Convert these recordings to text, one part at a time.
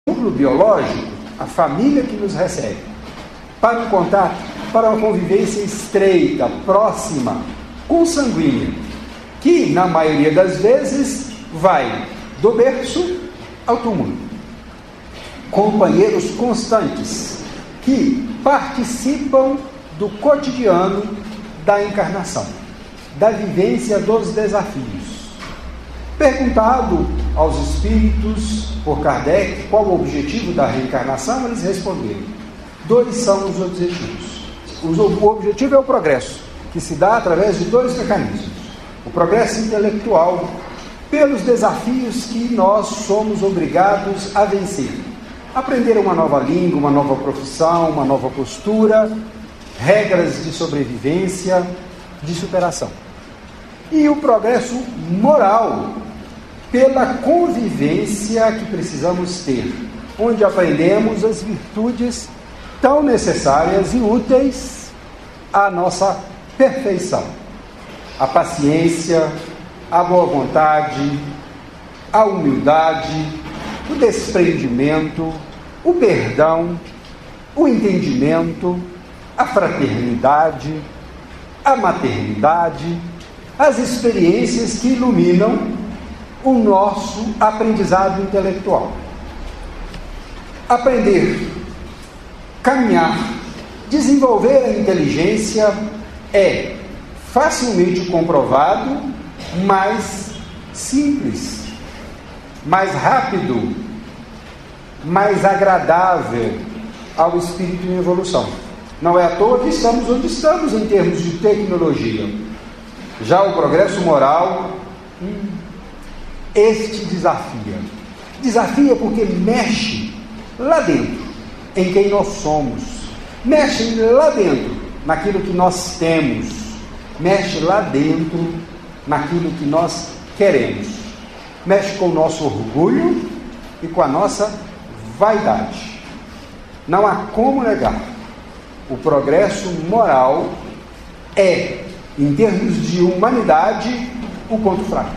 núcleo biológico, a família que nos recebe, para um contato, para uma convivência estreita, próxima, consanguínea, que, na maioria das vezes, vai do berço ao túmulo. Companheiros constantes, que participam do cotidiano da encarnação, da vivência dos desafios. Perguntado aos espíritos por Kardec qual o objetivo da reencarnação, eles responderam: dois são os objetivos. O objetivo é o progresso, que se dá através de dois mecanismos: o progresso intelectual, pelos desafios que nós somos obrigados a vencer. Aprender uma nova língua, uma nova profissão, uma nova postura, regras de sobrevivência, de superação. E o progresso moral, pela convivência que precisamos ter, onde aprendemos as virtudes tão necessárias e úteis à nossa perfeição: a paciência, a boa vontade, a humildade, o desprendimento, o perdão, o entendimento, a fraternidade, a maternidade, as experiências que iluminam o nosso aprendizado intelectual. Aprender, caminhar, desenvolver a inteligência é facilmente comprovado, mais simples, mais rápido, mais agradável ao espírito em evolução. Não é à toa que estamos onde estamos em termos de tecnologia. Já o progresso moral, este desafia. Desafia porque mexe lá dentro, em quem nós somos. Mexe lá dentro, naquilo que nós temos. Mexe lá dentro, naquilo que nós queremos. Mexe com o nosso orgulho e com a nossa vaidade. Não há como negar. O progresso moral é, em termos de humanidade, o ponto fraco.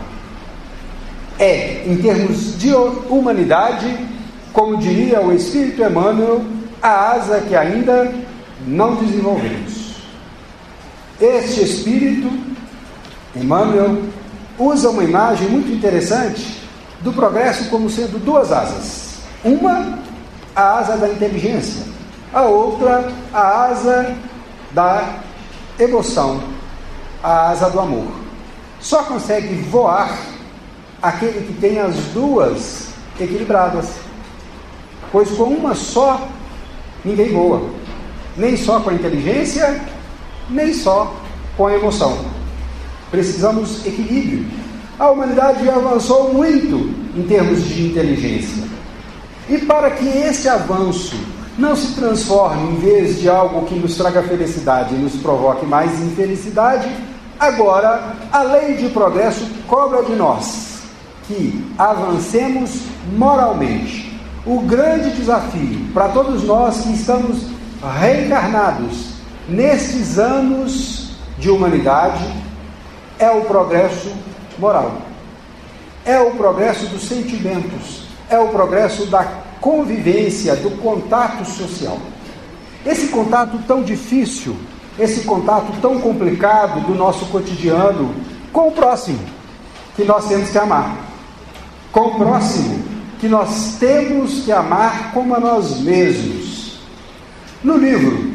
É, em termos de humanidade, como diria o Espírito Emmanuel, a asa que ainda não desenvolvemos. Este Espírito, Emmanuel, usa uma imagem muito interessante do progresso como sendo duas asas. Uma, a asa da inteligência. A outra, a asa da emoção, a asa do amor. Só consegue voar aquele que tem as duas equilibradas, pois com uma só ninguém voa, nem só com a inteligência, nem só com a emoção. Precisamos equilíbrio. A humanidade avançou muito em termos de inteligência, e para que esse avanço não se transforme, em vez de algo que nos traga felicidade e nos provoque mais infelicidade, agora a lei de progresso cobra de nós que avancemos moralmente. O grande desafio para todos nós que estamos reencarnados nestes anos de humanidade é o progresso moral, é o progresso dos sentimentos, é o progresso da convivência, do contato social. Esse contato tão difícil, esse contato tão complicado do nosso cotidiano com o próximo, que nós temos que amar. Com o próximo, que nós temos que amar como a nós mesmos. No livro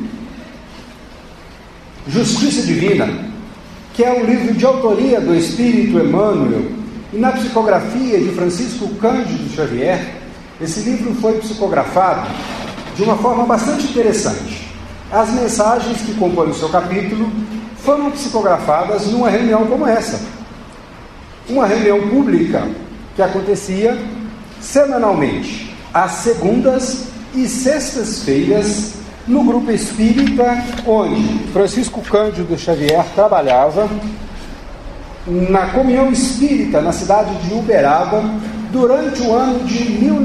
Justiça Divina, que é um livro de autoria do Espírito Emmanuel, e na psicografia de Francisco Cândido Xavier, esse livro foi psicografado de uma forma bastante interessante. As mensagens que compõem o seu capítulo foram psicografadas numa reunião como essa. Uma reunião pública que acontecia semanalmente, às segundas e sextas-feiras, no grupo espírita onde Francisco Cândido Xavier trabalhava, na Comunhão Espírita, na cidade de Uberaba, durante o ano de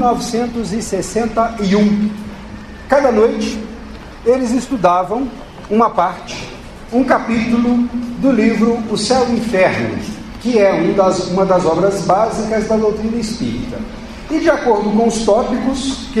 1961. Cada noite, eles estudavam uma parte, um capítulo do livro O Céu e o Inferno, que é uma das obras básicas da doutrina espírita. E de acordo com os tópicos que